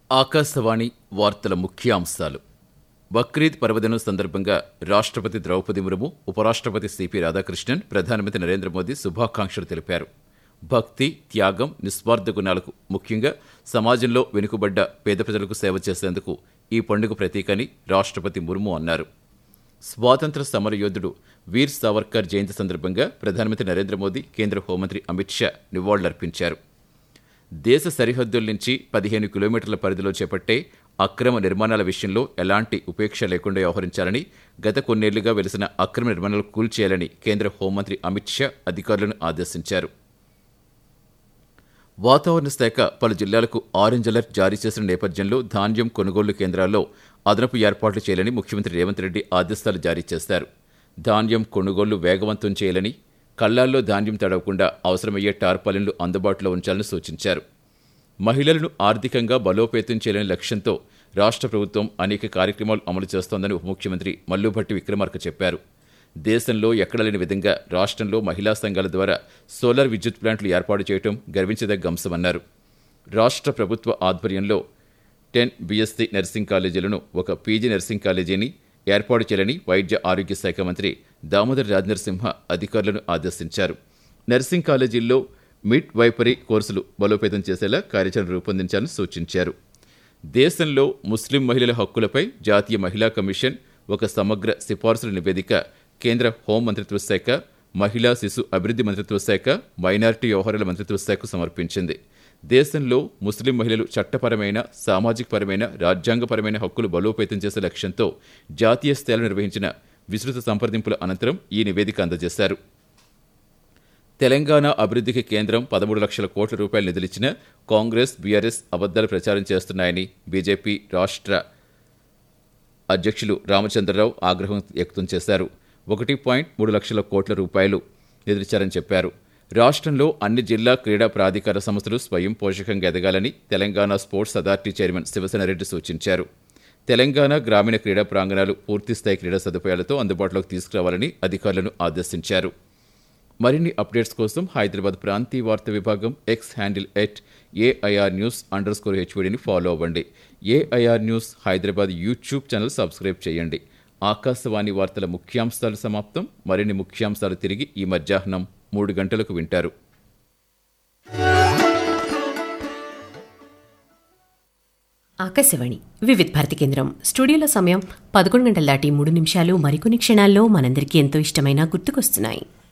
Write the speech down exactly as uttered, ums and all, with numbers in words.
ఆకాశవాణి వార్తల ముఖ్యాంశాలు. బక్రీద్ పర్వదినం సందర్భంగా రాష్ట్రపతి ద్రౌపది ముర్ము, ఉపరాష్ట్రపతి సిపి రాధాకృష్ణన్, ప్రధానమంత్రి నరేంద్ర మోదీ శుభాకాంక్షలు తెలిపారు. భక్తి, త్యాగం, నిస్వార్థ గుణాలకు, ముఖ్యంగా సమాజంలో వెనుకబడ్డ పేద ప్రజలకు సేవ చేసేందుకు ఈ పండుగ ప్రతీకని రాష్ట్రపతి ముర్ము అన్నారు. స్వాతంత్ర సమరయోధుడు వీర్ సావర్కర్ జయంతి సందర్భంగా ప్రధానమంత్రి నరేంద్ర మోదీ, కేంద్ర హోంమంత్రి అమిత్ షా నివాళులర్పించారు. దేశ సరిహద్దుల నుంచి పదిహేను కిలోమీటర్ల పరిధిలో చేపట్టే అక్రమ నిర్మాణాల విషయంలో ఎలాంటి ఉపేక్ష లేకుండా వ్యవహరించాలని, గత కొన్నేళ్లుగా వెలిసిన అక్రమ నిర్మాణాలు కూల్చేయాలని కేంద్ర హోంమంత్రి అమిత్ షా అధికారులను ఆదేశించారు. వాతావరణ శాఖ పలు జిల్లాలకు ఆరెంజ్ అలర్ట్ జారీ చేసిన నేపథ్యంలో ధాన్యం కొనుగోలు కేంద్రాల్లో అదనపు ఏర్పాట్లు చేయాలని ముఖ్యమంత్రి రేవంత్ రెడ్డి ఆదేశాలు జారీ చేశారు. ధాన్యం కొనుగోళ్లు వేగవంతం చేయాలని, కళ్లాల్లో ధాన్యం తడవకుండా అవసరమయ్యే టార్పాలిన్లు అందుబాటులో ఉంచాలని సూచించారు. మహిళలను ఆర్థికంగా బలోపేతం చేయాలనే లక్ష్యంతో రాష్ట్ర ప్రభుత్వం అనేక కార్యక్రమాలు అమలు చేస్తోందని ఉప ముఖ్యమంత్రి మల్లుభట్టి విక్రమార్క చెప్పారు. దేశంలో ఎక్కడ లేని విధంగా రాష్ట్రంలో మహిళా సంఘాల ద్వారా సోలార్ విద్యుత్ ప్లాంట్లు ఏర్పాటు చేయడం గర్వించదగ్గ అంశమన్నారు. రాష్ట్ర ప్రభుత్వ ఆధ్వర్యంలో టెన్ బీఎస్సీ నర్సింగ్ కాలేజీలను ఒక పీజీ నర్సింగ్ కాలేజీని ఏర్పాటు చేయాలని వైద్య ఆరోగ్య శాఖ మంత్రి దామోదర్ రాజనరసింహ అధికారులను ఆదేశించారు. నర్సింగ్ కాలేజీల్లో మిడ్ వైపరీ కోర్సులు బలోపేతం చేసేలా కార్యాచరణ రూపొందించాలని సూచించారు. దేశంలో ముస్లిం మహిళల హక్కులపై జాతీయ మహిళా కమిషన్ ఒక సమగ్ర సిఫార్సుల నివేదిక కేంద్ర హోం మంత్రిత్వ శాఖ, మహిళా శిశు అభివృద్ధి మంత్రిత్వ శాఖ, మైనారిటీ వ్యవహారాల మంత్రిత్వ శాఖకు సమర్పించింది. దేశంలో ముస్లిం మహిళలు చట్టపరమైన, సామాజికపరమైన, రాజ్యాంగపరమైన హక్కులు బలోపేతం చేసే లక్ష్యంతో జాతీయ స్థాయిలో నిర్వహించిన విస్తృత సంప్రదింపుల అనంతరం ఈ నివేదిక అందజేశారు. తెలంగాణ అభివృద్ధికి కేంద్రం పదమూడు లక్షల కోట్ల రూపాయలు నిధులిచ్చిన కాంగ్రెస్, బీఆర్ఎస్ అబద్దాలు ప్రచారం చేస్తున్నాయని బీజేపీ రాష్ట్ర అధ్యక్షులు రామచంద్రరావు ఆగ్రహం వ్యక్తం చేశారు. ఒకటి పాయింట్ మూడు లక్షల కోట్ల రూపాయలు నిధులిచ్చారని చెప్పారు. రాష్ట్రంలో అన్ని జిల్లా క్రీడా ప్రాధికార సంస్థలు స్వయం పోషకంగా ఎదగాలని Telangana sports authority chairman Shiva Sena Reddy సూచించారు. తెలంగాణ గ్రామీణ క్రీడా ప్రాంగణాలు పూర్తిస్థాయి క్రీడా సదుపాయాలతో అందుబాటులోకి తీసుకురావాలని అధికారులను ఆదేశించారు. మరిన్ని అప్డేట్స్ కోసం హైదరాబాద్ ప్రాంతీయ వార్తా విభాగం X handle at AIR news under score హెచ్వీడీని follow అవ్వండి. AIR news Hyderabad YouTube channel subscribe చేయండి. ఆకాశవాణి వార్తల ముఖ్యాంశాలు సమాప్తం. మరిన్ని ముఖ్యాంశాలు తిరిగి ఈ మధ్యాహ్నం మూడు గంటలకు వింటారు. ఆకాశవాణి వివిధ భారతి కేంద్రం స్టూడియోలో సమయం పదకొండు గంటల దాటి మూడు నిమిషాలు. మరికొన్ని క్షణాల్లో మనందరికీ ఎంతో ఇష్టమైన గుర్తుకొస్తున్నాయి.